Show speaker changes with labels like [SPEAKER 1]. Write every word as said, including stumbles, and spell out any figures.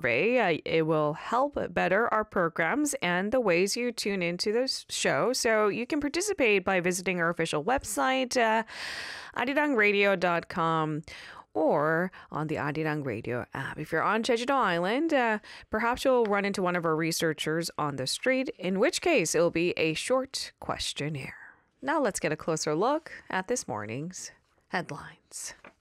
[SPEAKER 1] survey. Uh, it will help better our programs and the ways you tune into the show. So you can participate by visiting our official website, uh, arirang radio dot com, or on the Arirang Radio app. If you're on Jeju-do Island, uh, perhaps you'll run into one of our researchers on the street, in which case it'll be a short questionnaire. Now let's get a closer look at this morning's headlines.